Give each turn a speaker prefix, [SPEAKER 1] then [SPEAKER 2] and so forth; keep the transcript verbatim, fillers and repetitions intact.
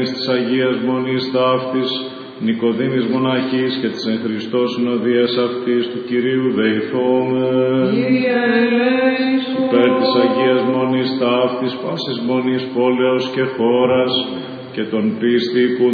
[SPEAKER 1] μένεις της Αγίας Μονής ταύτης, Νικοδήμης μοναχής και της εν Χριστώ συνοδείας αυτής του Κυρίου δεηθώμε.
[SPEAKER 2] Κύριε ελέησον.
[SPEAKER 1] Υπέρ της Αγίας Μονής ταύτης, πάσης μονής πόλεως και χώρας, και των πίστη που